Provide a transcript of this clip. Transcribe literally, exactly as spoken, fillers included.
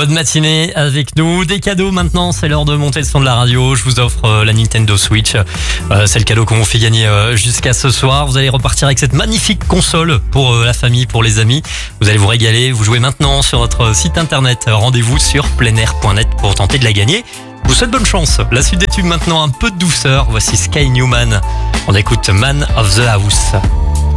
Bonne matinée avec nous. Des cadeaux maintenant, c'est l'heure de monter le son de la radio. Je vous offre euh, la Nintendo Switch. Euh, c'est le cadeau qu'on vous fait gagner euh, jusqu'à ce soir. Vous allez repartir avec cette magnifique console pour euh, la famille, pour les amis. Vous allez vous régaler. Vous jouez maintenant sur notre site internet. Rendez-vous sur pleinair point net pour tenter de la gagner. Je vous souhaite bonne chance. La suite des tubes maintenant, un peu de douceur. Voici Sky Newman. On écoute Man of the House.